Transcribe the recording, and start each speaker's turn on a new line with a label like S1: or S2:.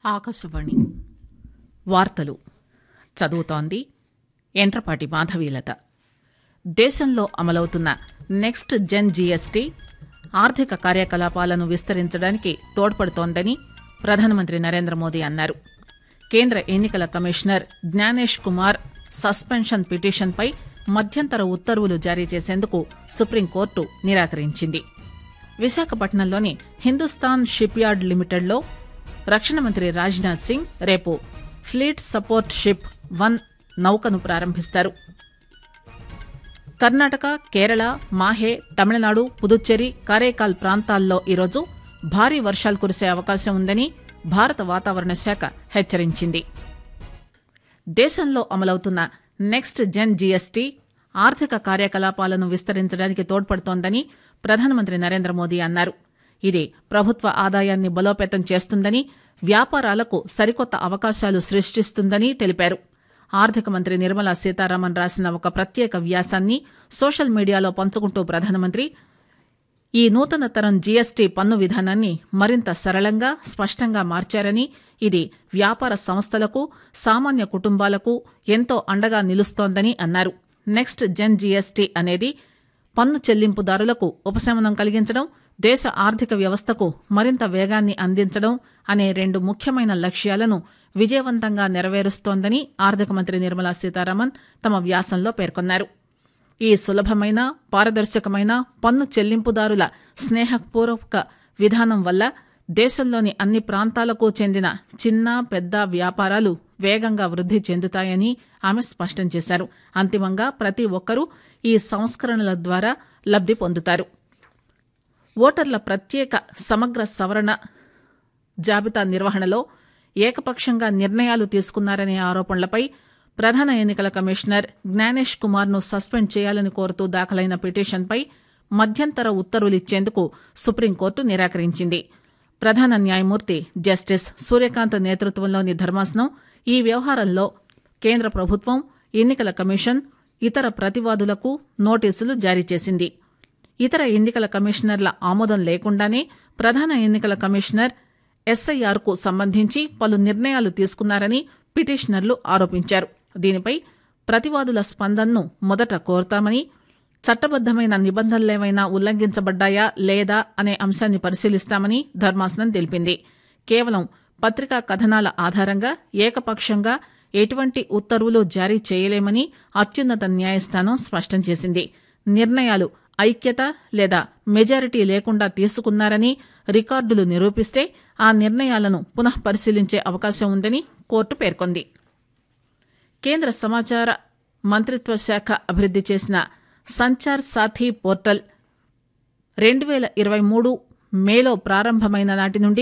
S1: ఆకాశవాణి వార్తలు చదువుతోంది ఎంట్రపాటి మాధవీలత. దేశంలో అమలవుతున్న నెక్స్ట్ జెన్ జీఎస్టీ ఆర్థిక కార్యకలాపాలను విస్తరించడానికి తోడ్పడుతోందని ప్రధానమంత్రి నరేంద్ర మోదీ అన్నారు. కేంద్ర ఎన్నికల కమిషనర్ జ్ఞానేష్ కుమార్ సస్పెన్షన్ పిటిషన్పై మధ్యంతర ఉత్తర్వులు జారీ చేసేందుకు సుప్రీంకోర్టు నిరాకరించింది. విశాఖపట్నంలోని హిందుస్థాన్ షిప్ యార్డ్ లిమిటెడ్లో రక్షణ మంత్రి రాజ్నాథ్ సింగ్ రేపు ఫ్లీట్ సపోర్ట్ షిప్ 1 నౌకను ప్రారంభిస్తారు. కర్ణాటక, కేరళ, మాహే, తమిళనాడు, పుదుచ్చేరి, కారైకాల్ ప్రాంతాల్లో ఈరోజు భారీ వర్షాలు కురిసే అవకాశం ఉందని భారత వాతావరణ శాఖ హెచ్చరించింది. దేశంలో అమలవుతున్న నెక్స్ట్ జెన్ జీఎస్టీ ఆర్థిక కార్యకలాపాలను విస్తరించడానికి తోడ్పడుతోందని ప్రధానమంత్రి నరేంద్ర మోదీ అన్నారు. ఇది ప్రభుత్వ ఆదాయాన్ని బలోపేతం చేస్తుందని, వ్యాపారాలకు సరికొత్త అవకాశాలు సృష్టిస్తుందని తెలిపారు. ఆర్థిక మంత్రి నిర్మలా సీతారామన్ రాసిన ఒక ప్రత్యేక వ్యాసాన్ని సోషల్ మీడియాలో పంచుకుంటూ ప్రధానమంత్రి ఈ నూతన తరం జీఎస్టీ పన్ను విధానాన్ని మరింత సరళంగా, స్పష్టంగా మార్చారని, ఇది వ్యాపార సంస్థలకు, సామాన్య కుటుంబాలకు ఎంతో అండగా నిలుస్తోందని అన్నారు. నెక్స్ట్ జెన్ జీఎస్టీ అనేది పన్ను చెల్లింపుదారులకు ఉపశమనం కలిగించడం, దేశ ఆర్థిక వ్యవస్థకు మరింత వేగాన్ని అందించడం అనే 2 ముఖ్యమైన లక్ష్యాలను విజయవంతంగా నెరవేరుస్తోందని ఆర్థిక మంత్రి నిర్మలా సీతారామన్ తమ వ్యాసంలో పేర్కొన్నారు. ఈ సులభమైన, పారదర్శకమైన పన్ను చెల్లింపుదారుల స్నేహపూర్వక విధానం వల్ల దేశంలోని అన్ని ప్రాంతాలకు చెందిన చిన్న, పెద్ద వ్యాపారాలు వేగంగా వృద్ధి చెందుతాయని ఆమె స్పష్టం చేశారు. అంతిమంగా ప్రతి ఒక్కరూ ఈ సంస్కరణల ద్వారా లబ్ది పొందుతారు. ఓటర్ల ప్రత్యేక సమగ్ర సవరణ జాబితా నిర్వహణలో ఏకపక్షంగా నిర్ణయాలు తీసుకున్నారనే ఆరోపణలపై ప్రధాన ఎన్నికల కమిషనర్ జ్ఞానేష్ కుమార్ను సస్పెండ్ చేయాలని కోరుతూ దాఖలైన పిటిషన్పై మధ్యంతర ఉత్తర్వులిచ్చేందుకు సుప్రీంకోర్టు నిరాకరించింది. ప్రధాన న్యాయమూర్తి జస్టిస్ సూర్యకాంత్ నేతృత్వంలోని ధర్మాసనం ఈ వ్యవహారంలో కేంద్ర ప్రభుత్వం, ఎన్నికల కమిషన్, ఇతర ప్రతివాదులకు నోటీసులు జారీ చేసింది. ఇతర ఎన్నికల కమిషనర్ల ఆమోదం లేకుండానే ప్రధాన ఎన్నికల కమిషనర్ ఎస్ఐఆర్కు సంబంధించి పలు నిర్ణయాలు తీసుకున్నారని పిటిషనర్లు ఆరోపించారు. దీనిపై ప్రతివాదుల స్పందనను మొదట కోరుతామని, చట్టబద్దమైన నిబంధనలేమైనా ఉల్లంఘించబడ్డాయా లేదా అనే అంశాన్ని పరిశీలిస్తామని ధర్మాసనం తెలిపింది. కేవలం పత్రికా కథనాల ఆధారంగా ఏకపక్షంగా ఎటువంటి ఉత్తర్వులు జారీ చేయలేమని అత్యున్నత న్యాయస్థానం స్పష్టం చేసింది. నిర్ణయాలు ఐక్యత లేదా మెజారిటీ లేకుండా తీసుకున్నారని రికార్డులు నిరూపిస్తే ఆ నిర్ణయాలను పునః పరిశీలించే అవకాశం ఉందని కోర్టు పేర్కొంది. కేంద్ర సమాచార మంత్రిత్వ శాఖ అభివృద్ది చేసిన సంచార్ సాథీ పోర్టల్ 2023 మేలో ప్రారంభమైన నాటి నుండి